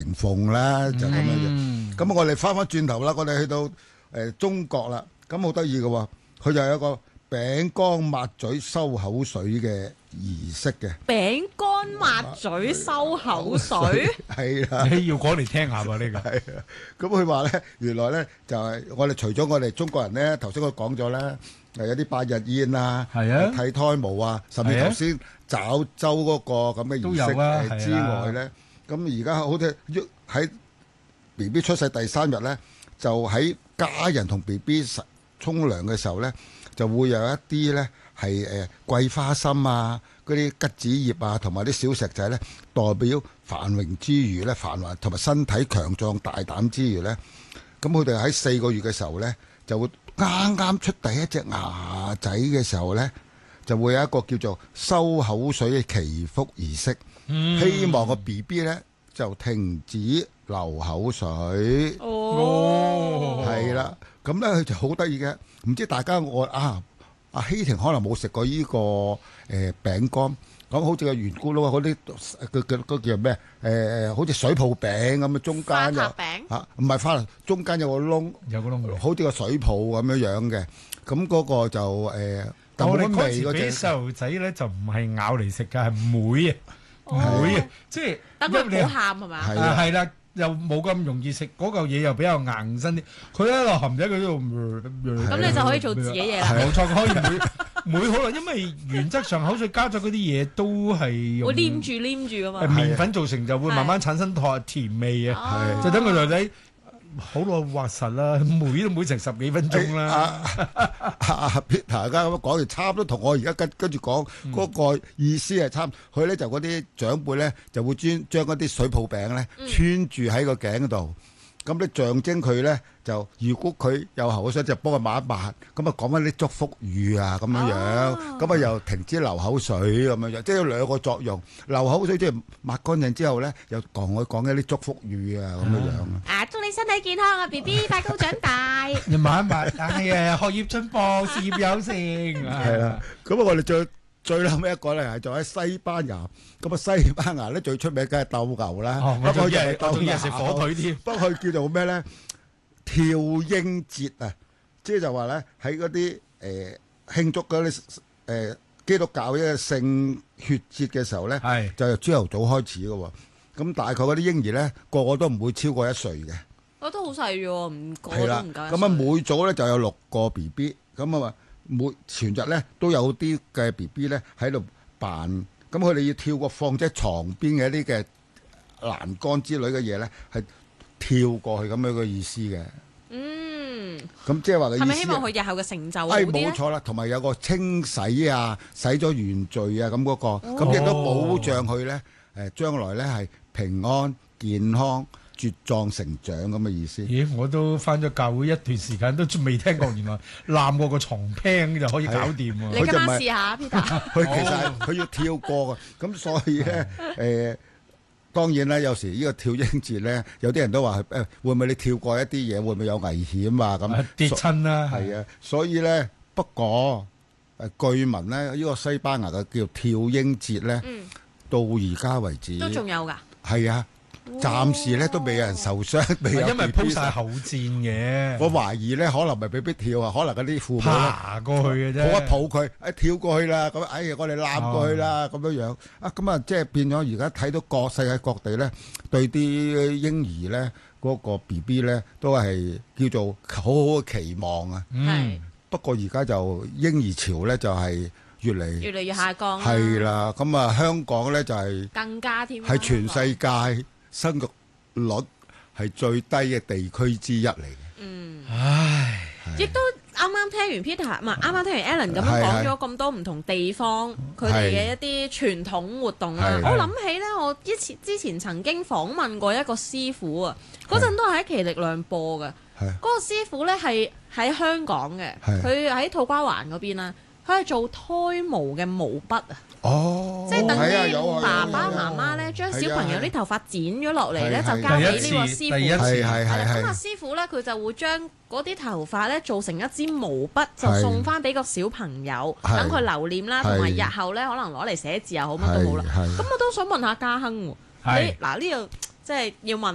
鳳啦，就咁樣樣。咁我哋翻返轉頭啦，我哋去到中國啦，咁好得意嘅喎，佢就有一個餅乾抹嘴收口水嘅儀式嘅。 餅乾抹嘴收口水， 係啦， 你要講嚟聽下喎呢個。 係啊，咁佢話咧，原來咧就係我哋除咗我哋中國人咧，頭先我講咗咧，有啲百日宴啊，剃胎毛啊，甚至頭先抓周嗰個咁嘅儀式之外咧，咁而家好似喺 BB 出世第3日咧，就喺家人同 BB 沖涼嘅時候咧，就會有一啲咧係桂花心啊，嗰啲桔子葉啊，同埋啲小石仔咧，代表繁榮之餘咧，繁華同埋身體強壯大膽之餘咧，咁佢哋喺4個月嘅時候咧，就會啱啱出第一隻牙仔嘅時候咧，就會有一個叫做收口水嘅祈福儀式，希望個 BB 咧就停止流口水。係啦，咁咧佢就好得意嘅，唔知大家阿希婷可能冇食過呢個餅乾，咁好似個圓咕嚕啊，嗰啲嗰叫咩？好似水泡餅咁啊，中間有唔係花，中間有個窿，好似個水泡咁樣樣嘅。咁嗰個就我哋嗰時俾細路仔咧就唔係咬嚟食㗎，係妹啊，即係等佢唔好喊係嘛？ 係啦。又冇咁容易食嗰嚿嘢，又比較硬身啲。佢喺度含仔佢呢度， 咁你就可以做自己嘢啦。 冇錯，可以每可能因為原則上口水加咗嗰啲嘢都係用會黏住㗎嘛。 麵粉造成就會慢慢產生甜味啊，就等佢女仔好耐滑實啦，每成10幾分鐘啦。 Peter 而家咁樣講完，差唔多同我而家跟住講嗰個意思係差唔多。佢咧就嗰啲長輩咧就會將嗰啲水泡餅咧穿住喺個頸度，咁咧象徵佢咧就如果佢有口水就幫佢抹一抹，咁啊講翻啲祝福語啊咁樣樣，咁啊又停止流口水咁樣樣，即係有2個作用。流口水即係抹乾淨之後咧，又同佢講一啲祝福語啊咁樣樣。 祝你身體健康啊 ，BB 快高長大。 你抹一抹，哎呀，學業進步，事業有成。 係啦，咁啊我哋最後尾一個咧係就喺西班牙，咁啊西班牙咧最出名梗係鬥牛啦， 我仲日食火腿添， 不過佢叫做咩咧？跳鷹節啊，即係就話咧喺嗰啲慶祝嗰啲基督教嘅聖血節嘅時候咧，就由朝頭早開始嘅喎。咁大概嗰啲嬰兒咧個個都唔會超過1歲嘅， 我都好細嘅喎，唔個都唔夠1歲。 咁啊每組咧就有6個 BB，咁啊全日咧都有啲嘅 BB 咧喺度扮，咁佢哋要跳過放喺床邊嘅一啲嘅欄杆之類嘅嘢咧，係跳過去咁樣嘅意思嘅。咁即係話嘅意思係咪希望佢日後嘅成就好啲咧？ 冇錯啦，同埋有個清洗啊，洗咗原罪啊，咁嗰個，咁亦都保障佢咧將來咧係平安健康茁壯成長咁嘅意思。 咦！我都返咗教會一段時間，都未聽過原來攬過個床拼就可以搞掂喎。 你今晚試下 Peter。 佢其實佢要跳過嘅，咁所以咧當然啦，有時呢個跳鷹節咧，有啲人都話會唔會你跳過一啲嘢，會唔會有危險啊？咁跌親啦。 係啊，所以咧不過據聞咧，呢個西班牙嘅叫跳鷹節咧，到而家為止都仲有㗎。 係啊。暫時咧都未有人受傷，未有 BB 因為鋪晒口墊嘅。 我懷疑咧可能咪俾跳啊，可能嗰啲父母爬過去嘅啫， 抱一抱佢，跳過去啦，咁哎呀我哋攬過去啦，咁樣樣啊，咁啊即係變咗而家睇到世界各地咧，對啲嬰兒咧嗰個 BB 咧都係叫做好好嘅期望啊。不過而家就嬰兒潮咧就係越嚟越下降。 係啦，咁啊香港咧就係更加添， 係全世界生育率係最低嘅地區之一嚟嘅。 唉， 亦都啱啱聽完 Peter，唔係啱啱聽完 Alan 咁樣講咗咁多唔同地方佢哋嘅一啲傳統活動啦。我諗起咧，我之前曾經訪問過一個師傅啊，嗰陣都係喺奇力量播嘅。嗰個師傅咧係喺香港嘅，佢喺土瓜灣嗰邊啦。佢係做胎毛嘅毛筆啊！即係等啲爸爸媽媽咧，將小朋友啲頭髮剪咗落嚟咧，就交俾呢個師傅。咁啊，師傅咧佢就會將嗰啲頭髮咧做成一支毛筆，就送翻俾個小朋友，等佢留念啦，同埋日後咧可能攞嚟寫字又好，乜都好啦。咁我都想問下家亨喎，你嗱呢度即係要問。